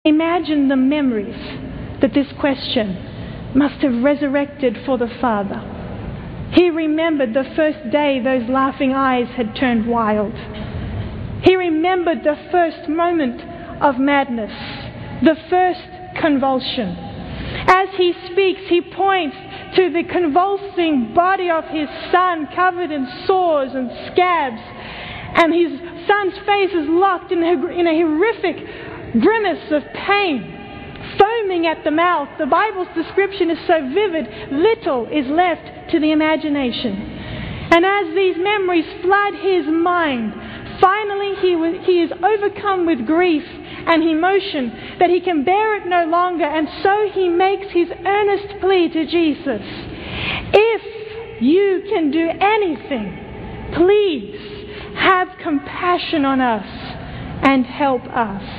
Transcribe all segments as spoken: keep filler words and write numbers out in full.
Imagine the memories that this question must have resurrected for the father. He remembered the first day those laughing eyes had turned wild. He remembered the first moment of madness, the first convulsion. As he speaks, he points to the convulsing body of his son covered in sores and scabs, and his son's face is locked in a, in a horrific grimace of pain, foaming at the mouth. The Bible's description is so vivid, little is left to the imagination. And as these memories flood his mind, finally he, w- he is overcome with grief and emotion that he can bear it no longer, and so he makes his earnest plea to Jesus. If you can do anything, please have compassion on us and help us.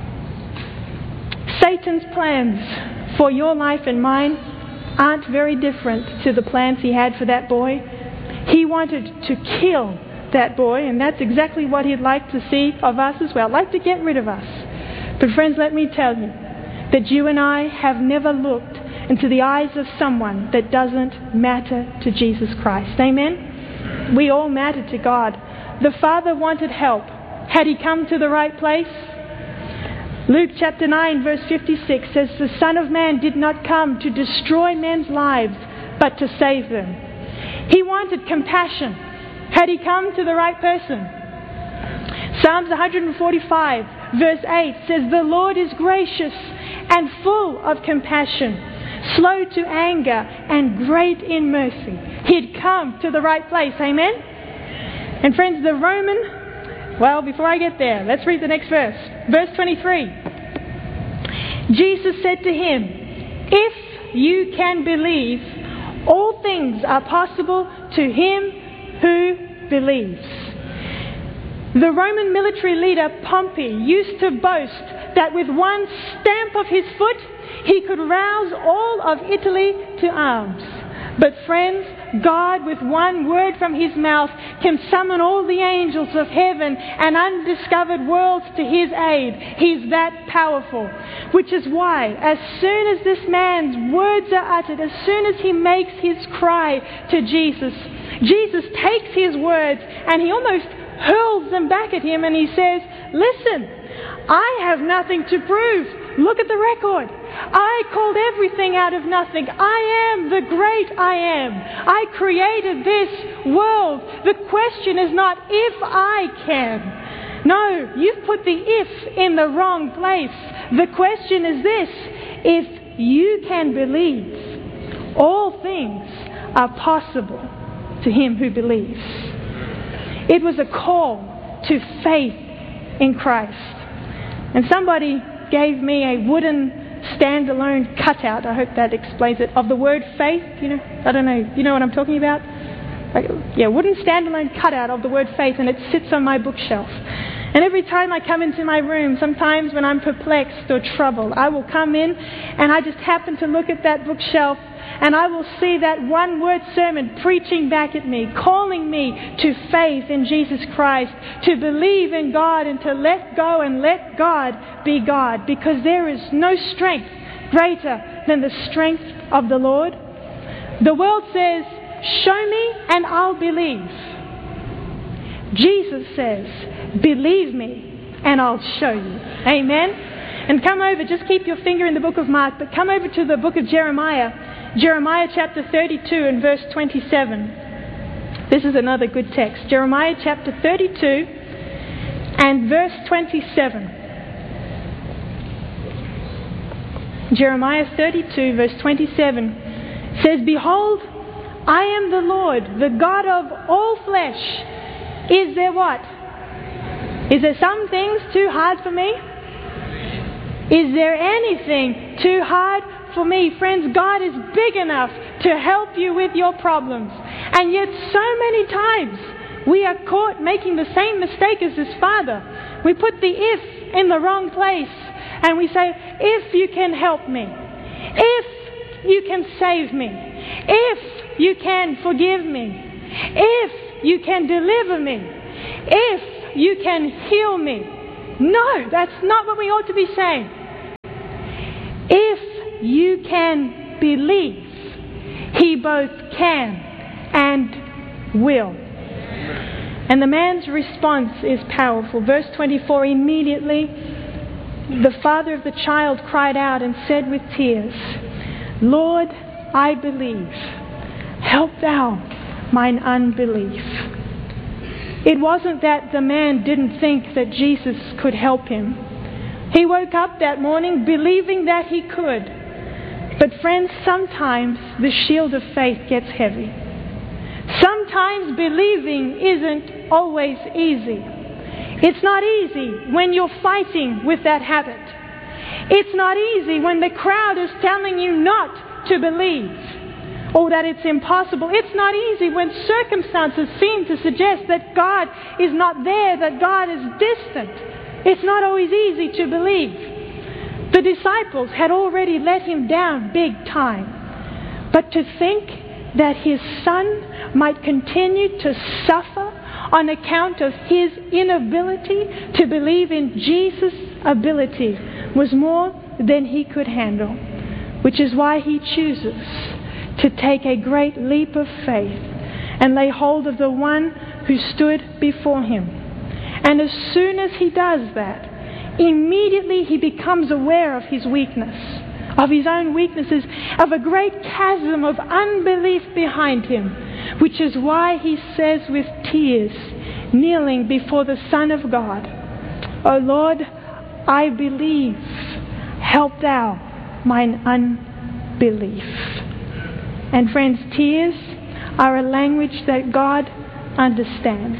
Satan's plans for your life and mine aren't very different to the plans he had for that boy. He wanted to kill that boy, and that's exactly what he'd like to see of us as well. Like to get rid of us. But friends, let me tell you that you and I have never looked into the eyes of someone that doesn't matter to Jesus Christ. Amen? We all matter to God. The Father wanted help. Had he come to the right place? Luke chapter nine verse fifty-six says, "The Son of Man did not come to destroy men's lives, but to save them." He wanted compassion. Had he come to the right person? Psalms one forty-five verse eight says, "The Lord is gracious and full of compassion, slow to anger and great in mercy." He'd come to the right place. Amen? And friends, the Roman... Well, before I get there, let's read the next verse. Verse twenty-three. Jesus said to him, "If you can believe, all things are possible to him who believes." The Roman military leader Pompey used to boast that with one stamp of his foot, he could rouse all of Italy to arms. But friends, God, with one word from his mouth, can summon all the angels of heaven and undiscovered worlds to his aid. He's that powerful. Which is why, as soon as this man's words are uttered, as soon as he makes his cry to Jesus, Jesus takes his words and he almost hurls them back at him, and he says, "Listen, I have nothing to prove. Look at the record. I called everything out of nothing. I am the great I am. I created this world. The question is not if I can. No, you've put the if in the wrong place. The question is this: if you can believe, all things are possible to him who believes." It was a call to faith in Christ. And somebody gave me a wooden standalone cutout, I hope that explains it, of the word faith. You know, I don't know, you know what I'm talking about? Like, yeah, wooden standalone cutout of the word faith, and it sits on my bookshelf. And every time I come into my room, sometimes when I'm perplexed or troubled, I will come in and I just happen to look at that bookshelf, and I will see that one word sermon preaching back at me, calling me to faith in Jesus Christ, to believe in God and to let go and let God be God, because there is no strength greater than the strength of the Lord. The world says, "Show me and I'll believe." Jesus says, "Believe me and I'll show you." Amen? And come over, just keep your finger in the book of Mark, but come over to the book of Jeremiah. Jeremiah chapter thirty-two and verse twenty-seven. This is another good text. Jeremiah chapter thirty-two and verse twenty-seven. Jeremiah thirty-two verse twenty-seven says, "Behold, I am the Lord, the God of all flesh. Is there what? Is there some things too hard for me? Is there anything too hard for me?" Friends, God is big enough to help you with your problems. And yet so many times we are caught making the same mistake as this father. We put the if in the wrong place. And we say, "If you can help me. If you can save me. If you can forgive me. If you can deliver me. If you can heal me." No, that's not what we ought to be saying. you can believe, He both can and will. And the man's response is powerful. Verse twenty-four, immediately the father of the child cried out and said with tears, Lord, I believe. Help thou mine unbelief. It wasn't that the man didn't think that Jesus could help him. He woke up that morning believing that he could. But friends, sometimes the shield of faith gets heavy. Sometimes believing isn't always easy. It's not easy when you're fighting with that habit. It's not easy when the crowd is telling you not to believe or that it's impossible. It's not easy when circumstances seem to suggest that God is not there, that God is distant. It's not always easy to believe. The disciples had already let him down big time. But to think that his son might continue to suffer on account of his inability to believe in Jesus' ability was more than he could handle, which is why he chooses to take a great leap of faith and lay hold of the one who stood before him. And as soon as he does that, immediately he becomes aware of his weakness, of his own weaknesses, of a great chasm of unbelief behind him, which is why he says with tears, kneeling before the Son of God, O Lord, I believe, help thou mine unbelief. And friends, tears are a language that God understands.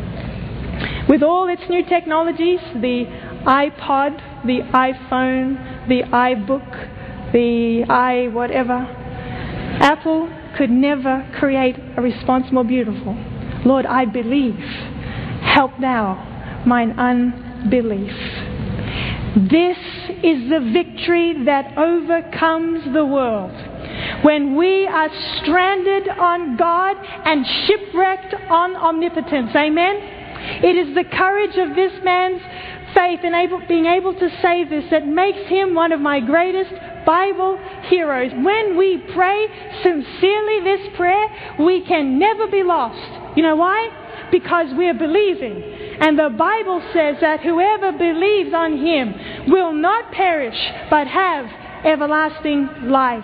With all its new technologies, the iPod, the iPhone, the iBook, the i whatever, Apple could never create a response more beautiful. Lord, I believe. Help thou mine unbelief. This is the victory that overcomes the world. When we are stranded on God and shipwrecked on omnipotence. Amen? It is the courage of this man's faith and able, being able to say this that makes him one of my greatest Bible heroes. When we pray sincerely this prayer, we can never be lost. You know why? Because we are believing. And the Bible says that whoever believes on Him will not perish but have everlasting life.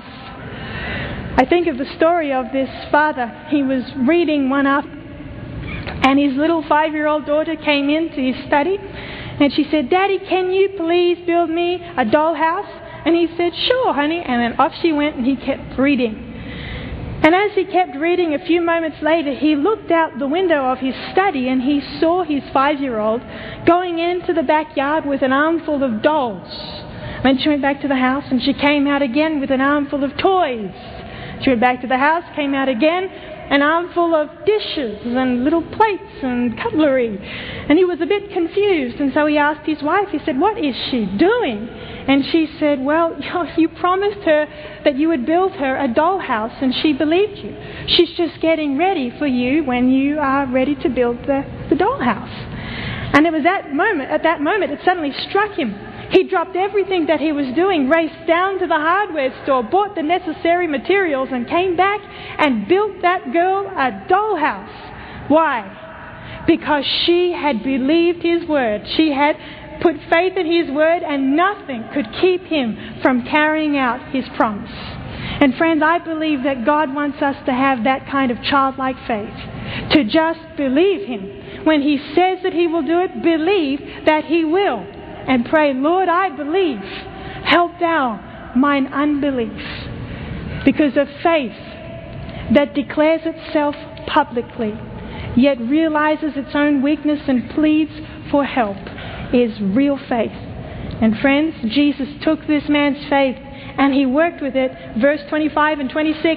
I think of the story of this father. He was reading one up, and his little five-year-old daughter came into his study, and she said, Daddy, can you please build me a dollhouse? And he said, sure, honey. And then off she went, and he kept reading. And as he kept reading, a few moments later, he looked out the window of his study, and he saw his five-year-old going into the backyard with an armful of dolls. Then she went back to the house, and she came out again with an armful of toys. She went back to the house, came out again, an armful of dishes and little plates and cutlery. And he was a bit confused, and so he asked his wife, he said, what is she doing? And she said, well, you promised her that you would build her a dollhouse, and she believed you. She's just getting ready for you when you are ready to build the, the dollhouse. And it was that moment, at that moment, it suddenly struck him. He dropped everything that he was doing, raced down to the hardware store, bought the necessary materials, and came back and built that girl a dollhouse. Why? Because she had believed his word. She had put faith in his word, and nothing could keep him from carrying out his promise. And friends, I believe that God wants us to have that kind of childlike faith, to just believe Him. When He says that He will do it, believe that He will. And pray, Lord, I believe. Help thou mine unbelief. Because of faith that declares itself publicly, yet realizes its own weakness and pleads for help, is real faith. And friends, Jesus took this man's faith and He worked with it. Verse twenty-five and twenty-six.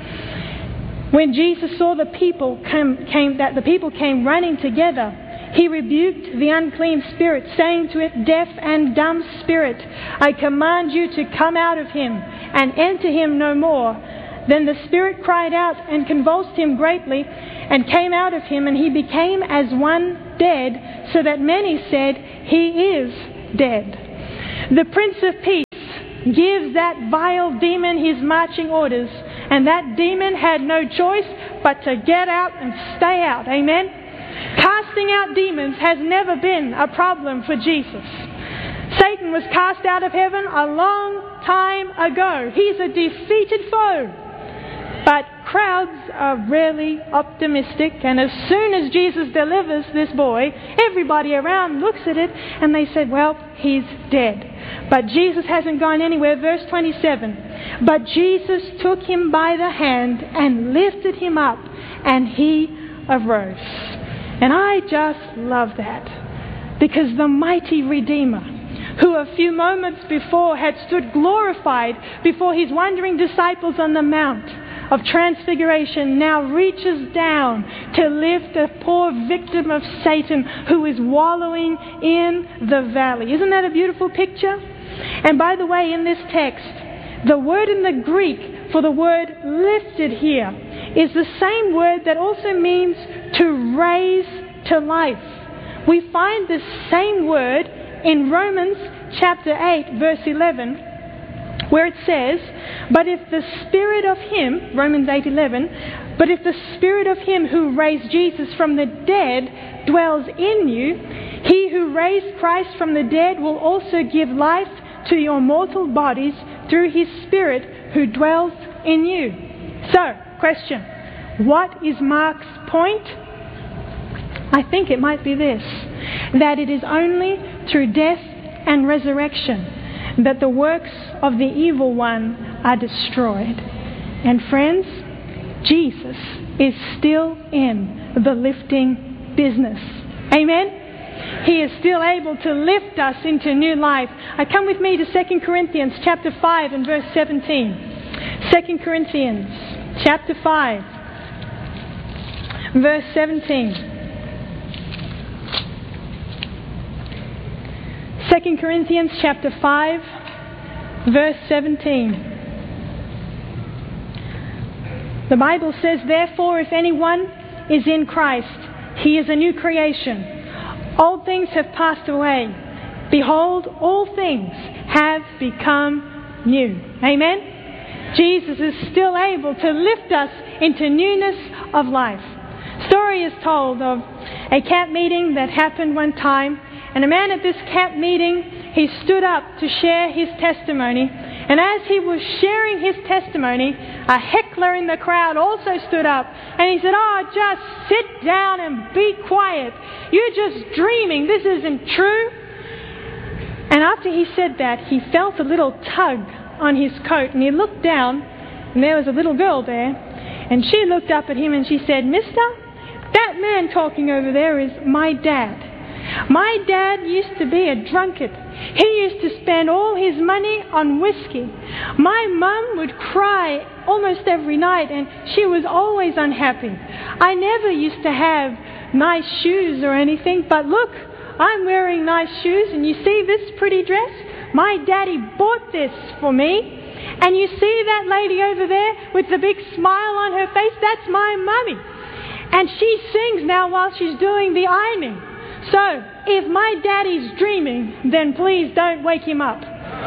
When Jesus saw the people come, came, that the people came running together, He rebuked the unclean spirit, saying to it, deaf and dumb spirit, I command you to come out of him and enter him no more. Then the spirit cried out and convulsed him greatly and came out of him, and he became as one dead, so that many said, He is dead. The Prince of Peace gives that vile demon his marching orders, and that demon had no choice but to get out and stay out. Amen? Casting out demons has never been a problem for Jesus. Satan was cast out of heaven a long time ago. He's a defeated foe. But crowds are rarely optimistic, and as soon as Jesus delivers this boy, everybody around looks at it and they said, well, he's dead. But Jesus hasn't gone anywhere. Verse twenty-seven. But Jesus took him by the hand and lifted him up, and he arose. And I just love that, because the mighty Redeemer, who a few moments before had stood glorified before his wondering disciples on the Mount of Transfiguration, now reaches down to lift a poor victim of Satan who is wallowing in the valley. Isn't that a beautiful picture? And by the way, in this text, the word in the Greek for the word lifted here is the same word that also means to raise to life. We find this same word in Romans chapter eight, verse eleven, where it says, but if the Spirit of Him, Romans eight eleven, but if the Spirit of Him who raised Jesus from the dead dwells in you, He who raised Christ from the dead will also give life to your mortal bodies through His Spirit who dwells in you. So, question, what is Mark's point? I think it might be this, that it is only through death and resurrection that the works of the evil one are destroyed. And friends, Jesus is still in the lifting business. Amen? He is still able to lift us into new life. I come with me to Second Corinthians chapter five and verse seventeen. Second Corinthians chapter five, verse seventeen. Second Corinthians chapter five, verse seventeen. The Bible says, therefore, if anyone is in Christ, he is a new creation. Old things have passed away. Behold, all things have become new. Amen? Jesus is still able to lift us into newness of life. Story is told of a camp meeting that happened one time. And a man at this camp meeting, he stood up to share his testimony. And as he was sharing his testimony, a heckler in the crowd also stood up. And he said, oh, just sit down and be quiet. You're just dreaming. This isn't true. And after he said that, he felt a little tug on his coat. And he looked down, and there was a little girl there. And she looked up at him and she said, Mister, that man talking over there is my dad. My dad used to be a drunkard. He used to spend all his money on whiskey. My mum would cry almost every night, and she was always unhappy. I never used to have nice shoes or anything, but look, I'm wearing nice shoes, and you see this pretty dress? My daddy bought this for me. And you see that lady over there with the big smile on her face? That's my mummy. And she sings now while she's doing the ironing. So, if my daddy's dreaming, then please don't wake him up.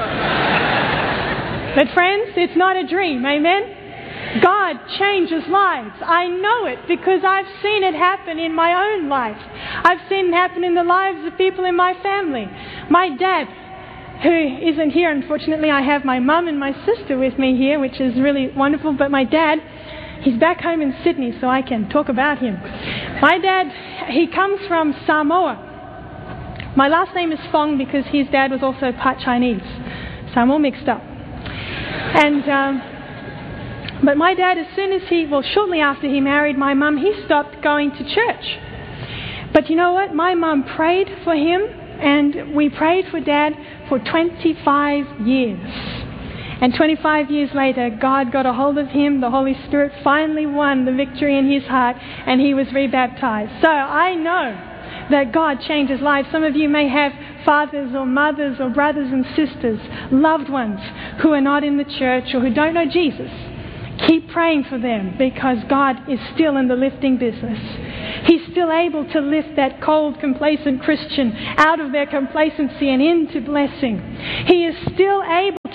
But friends, it's not a dream, amen? God changes lives. I know it because I've seen it happen in my own life. I've seen it happen in the lives of people in my family. My dad, who isn't here, unfortunately, I have my mum and my sister with me here, which is really wonderful, but my dad, he's back home in Sydney, so I can talk about him. My dad, he comes from Samoa. My last name is Fong because his dad was also part Chinese, so I'm all mixed up. And um, but my dad, as soon as he, well, shortly after he married my mum, he stopped going to church. But you know what? My mum prayed for him, and we prayed for Dad for twenty-five years. And twenty-five years later, God got a hold of him. The Holy Spirit finally won the victory in his heart, and he was rebaptized. So I know that God changes lives. Some of you may have fathers or mothers or brothers and sisters, loved ones who are not in the church or who don't know Jesus. Keep praying for them because God is still in the lifting business. He's still able to lift that cold, complacent Christian out of their complacency and into blessing. He is still able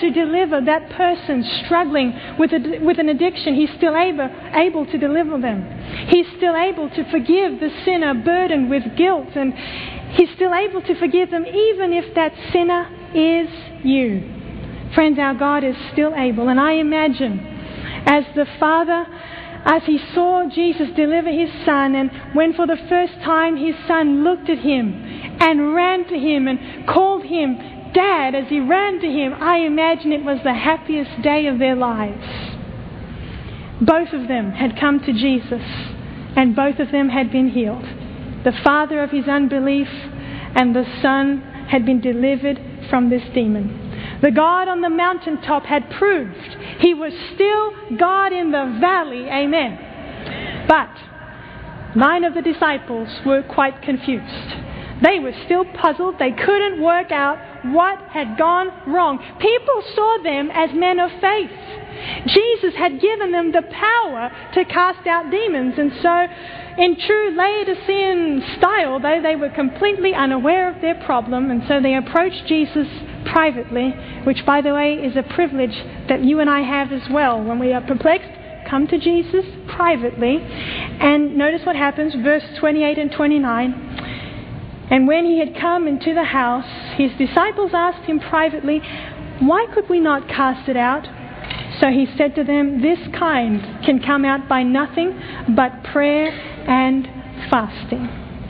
to deliver that person struggling with a, with an addiction. He's still able, able to deliver them. He's still able to forgive the sinner burdened with guilt, and He's still able to forgive them even if that sinner is you. Friends, our God is still able. And I imagine as the Father, as He saw Jesus deliver His Son, and when for the first time His Son looked at Him and ran to Him and called Him Dad as He ran to Him, I imagine it was the happiest day of their lives. Both of them had come to Jesus, and both of them had been healed. The father of his unbelief and the son had been delivered from this demon. The God on the mountaintop had proved He was still God in the valley. Amen. But nine of the disciples were quite confused. They were still puzzled. They couldn't work out what had gone wrong. People saw them as men of faith. Jesus had given them the power to cast out demons, and so in true Laodicean style, though, they were completely unaware of their problem, and so they approached Jesus privately, which, by the way, is a privilege that you and I have as well. When we are perplexed, come to Jesus privately. And notice what happens, verse twenty-eight and twenty-nine. And when He had come into the house, His disciples asked Him privately, "Why could we not cast it out?" So He said to them, "This kind can come out by nothing but prayer and fasting."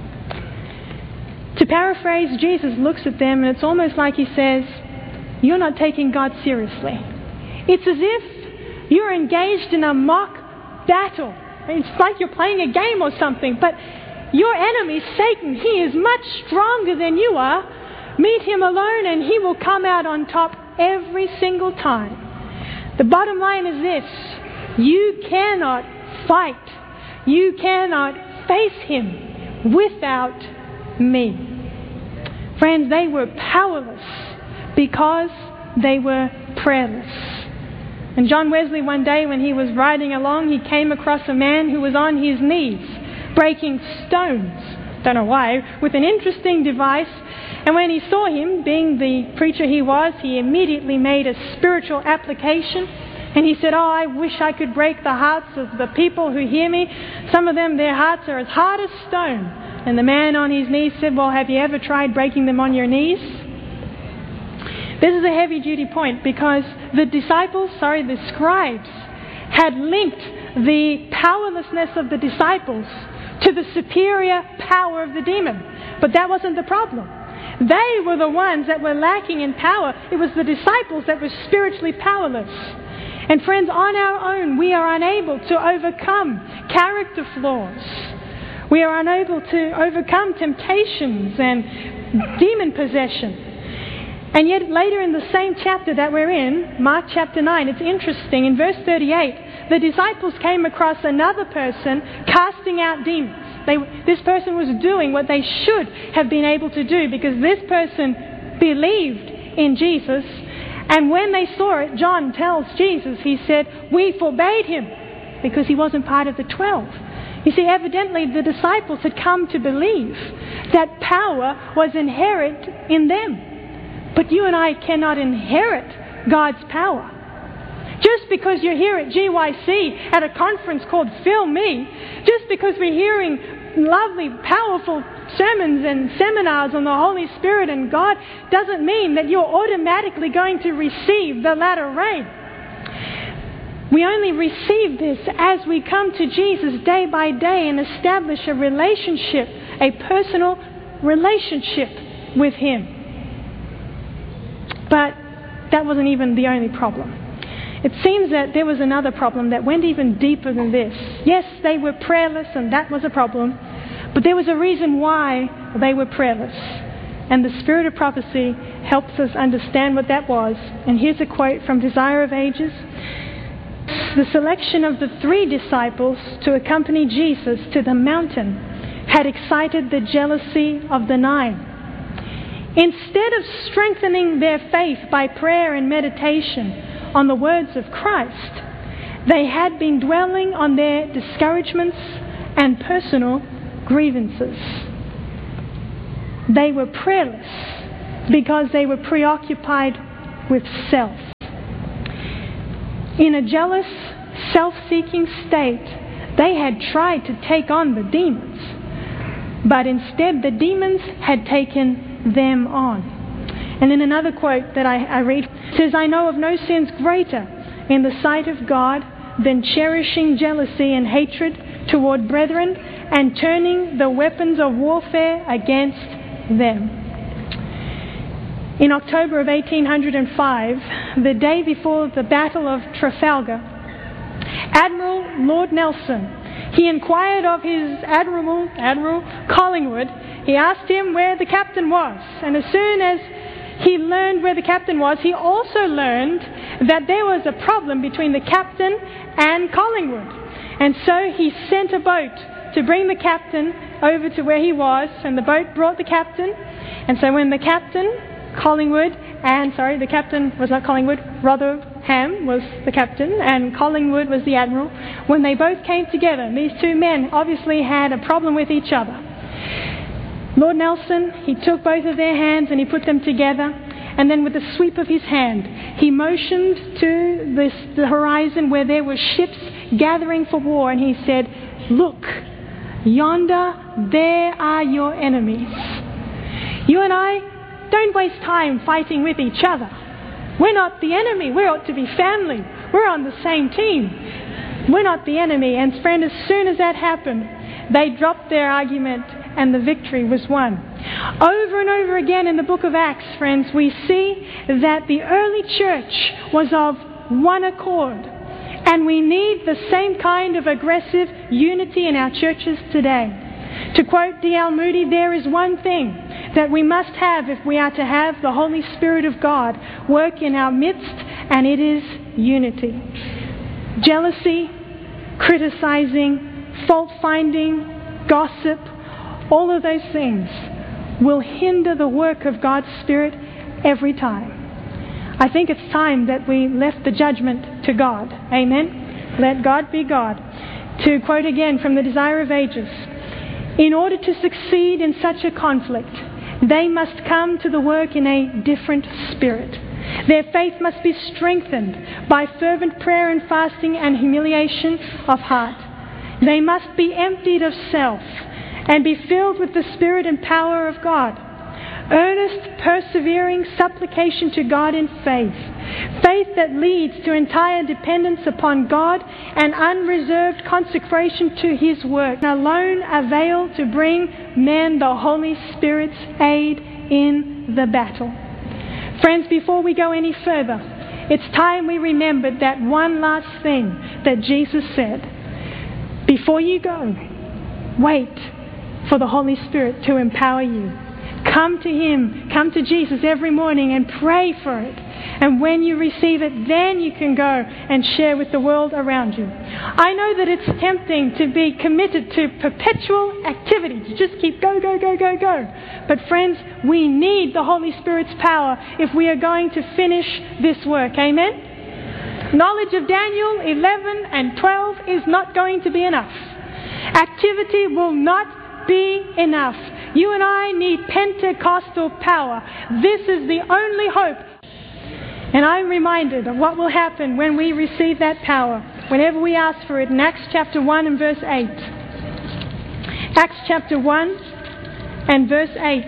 To paraphrase, Jesus looks at them and it's almost like He says, "You're not taking God seriously." It's as if you're engaged in a mock battle. It's like you're playing a game or something, but your enemy, Satan, he is much stronger than you are. Meet him alone and he will come out on top every single time. The bottom line is this: you cannot fight, you cannot face him without me. Friends, they were powerless because they were prayerless. And John Wesley, one day when he was riding along, he came across a man who was on his knees breaking stones, don't know why, with an interesting device. And when he saw him, being the preacher he was, he immediately made a spiritual application. And he said, "Oh, I wish I could break the hearts of the people who hear me. Some of them, their hearts are as hard as stone." And the man on his knees said, "Well, have you ever tried breaking them on your knees?" This is a heavy-duty point because the disciples, sorry, the scribes, had linked the powerlessness of the disciples to the superior power of the demon. But that wasn't the problem. They were the ones that were lacking in power. It was the disciples that were spiritually powerless. And friends, on our own, we are unable to overcome character flaws. We are unable to overcome temptations and demon possession. And yet later in the same chapter that we're in, Mark chapter nine, it's interesting. In verse thirty-eight, the disciples came across another person casting out demons. They, this person was doing what they should have been able to do because this person believed in Jesus. And when they saw it, John tells Jesus, he said, "We forbade him," because he wasn't part of the twelve. You see, evidently the disciples had come to believe that power was inherent in them. But you and I cannot inherit God's power. Just because you're here at G Y C at a conference called Fill Me, just because we're hearing lovely, powerful sermons and seminars on the Holy Spirit and God, doesn't mean that you're automatically going to receive the latter rain. We only receive this as we come to Jesus day by day and establish a relationship, a personal relationship with Him. But that wasn't even the only problem. It seems that there was another problem that went even deeper than this. Yes, they were prayerless and that was a problem, but there was a reason why they were prayerless. And the Spirit of Prophecy helps us understand what that was. And here's a quote from Desire of Ages. The selection of the three disciples to accompany Jesus to the mountain had excited the jealousy of the nine. Instead of strengthening their faith by prayer and meditation on the words of Christ, they had been dwelling on their discouragements and personal grievances. They were prayerless because they were preoccupied with self. In a jealous, self-seeking state, they had tried to take on the demons. But instead, the demons had taken them on. And in another quote that I, I read, it says, "I know of no sins greater in the sight of God than cherishing jealousy and hatred toward brethren and turning the weapons of warfare against them." In October of eighteen oh five, the day before the Battle of Trafalgar, Admiral Lord Nelson, he inquired of his Admiral, Admiral Collingwood, he asked him where the captain was. And as soon as he learned where the captain was, he also learned that there was a problem between the captain and Collingwood. And so he sent a boat to bring the captain over to where he was, and the boat brought the captain. And so when the captain, Collingwood, and sorry, the captain was not Collingwood, Rotherham was the captain, and Collingwood was the admiral. When they both came together, and these two men obviously had a problem with each other, Lord Nelson, he took both of their hands and he put them together, and then with a sweep of his hand, he motioned to this, the horizon where there were ships gathering for war, and he said, "Look, yonder, there are your enemies. You and I, don't waste time fighting with each other. We're not the enemy. We ought to be family. We're on the same team. We're not the enemy." And friend, as soon as that happened, they dropped their argument and the victory was won. Over and over again in the book of Acts, friends, we see that the early church was of one accord. And we need the same kind of aggressive unity in our churches today. To quote D L Moody, there is one thing that we must have if we are to have the Holy Spirit of God work in our midst, and it is unity. Jealousy, criticizing, fault-finding, gossip, all of those things will hinder the work of God's Spirit every time. I think it's time that we left the judgment to God. Amen? Let God be God. To quote again from the Desire of Ages, "In order to succeed in such a conflict, they must come to the work in a different spirit. Their faith must be strengthened by fervent prayer and fasting and humiliation of heart. They must be emptied of self and be filled with the Spirit and power of God. Earnest, persevering supplication to God in faith. Faith that leads to entire dependence upon God and unreserved consecration to His work, alone avail to bring men the Holy Spirit's aid in the battle." Friends, before we go any further, it's time we remembered that one last thing that Jesus said. Before you go, wait for the Holy Spirit to empower you. Come to Him, come to Jesus every morning and pray for it. And when you receive it, then you can go and share with the world around you. I know that it's tempting to be committed to perpetual activity, to just keep go, go, go, go, go. But friends, we need the Holy Spirit's power if we are going to finish this work. Amen? Knowledge of Daniel eleven and twelve is not going to be enough. Activity will not be enough. You and I need Pentecostal power. This is the only hope. And I'm reminded of what will happen when we receive that power, whenever we ask for it, in Acts chapter one and verse eight. Acts chapter one and verse eight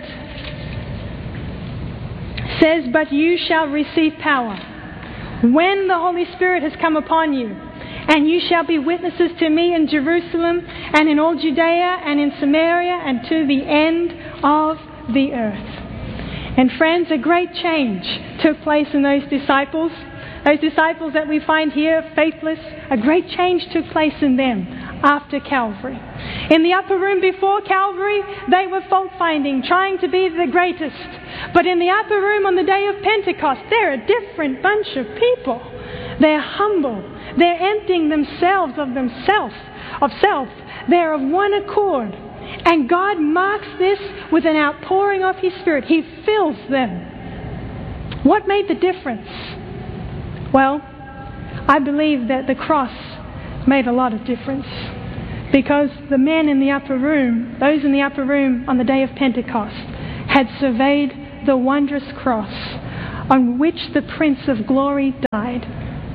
says, "But you shall receive power when the Holy Spirit has come upon you, and you shall be witnesses to me in Jerusalem and in all Judea and in Samaria and to the end of the earth." And friends, a great change took place in those disciples. Those disciples that we find here, faithless, a great change took place in them after Calvary. In the upper room before Calvary, they were fault-finding, trying to be the greatest. But in the upper room on the day of Pentecost, they're a different bunch of people. They're humble. They're emptying themselves of themselves, of self. They're of one accord. And God marks this with an outpouring of His Spirit. He fills them. What made the difference? Well, I believe that the cross made a lot of difference. Because the men in the upper room, those in the upper room on the day of Pentecost, had surveyed the wondrous cross on which the Prince of Glory died.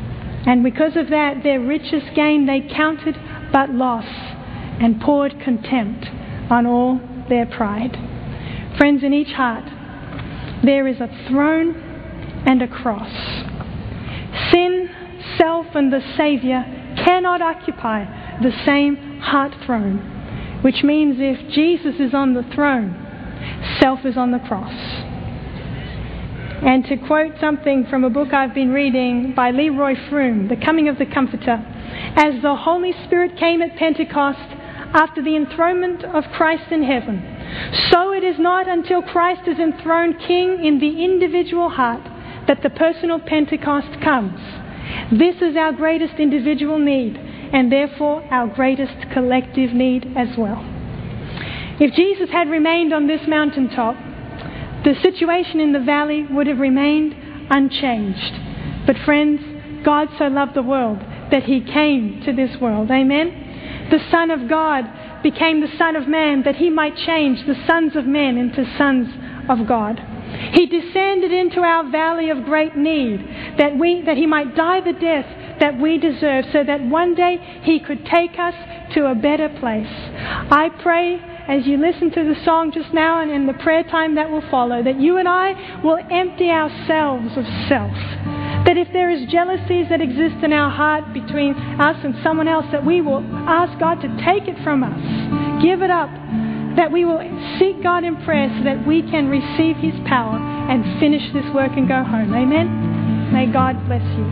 And because of that, their richest gain they counted but loss, and poured contempt on all their pride. Friends, in each heart there is a throne and a cross. Sin, self, and the Saviour cannot occupy the same heart throne, which means if Jesus is on the throne, self is on the cross. And to quote something from a book I've been reading by Leroy Froome, The Coming of the Comforter, as the Holy Spirit came at Pentecost after the enthronement of Christ in heaven, so it is not until Christ is enthroned King in the individual heart that the personal Pentecost comes. This is our greatest individual need, and therefore our greatest collective need as well. If Jesus had remained on this mountaintop, the situation in the valley would have remained unchanged. But friends, God so loved the world that He came to this world. Amen? The Son of God became the Son of Man that He might change the sons of men into sons of God. He descended into our valley of great need that we that He might die the death that we deserve, so that one day He could take us to a better place. I pray, as you listen to the song just now and in the prayer time that will follow, that you and I will empty ourselves of self. That if there is jealousies that exist in our heart between us and someone else, that we will ask God to take it from us, give it up, that we will seek God in prayer so that we can receive His power and finish this work and go home. Amen? May God bless you.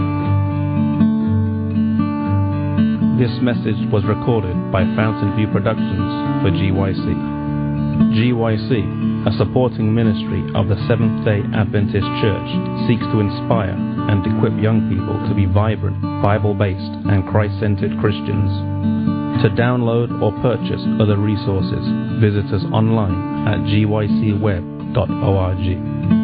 This message was recorded by Fountain View Productions for G Y C. G Y C, a supporting ministry of the Seventh-day Adventist Church, seeks to inspire and equip young people to be vibrant, Bible-based and Christ-centered Christians. To download or purchase other resources, visit us online at g y c web dot org.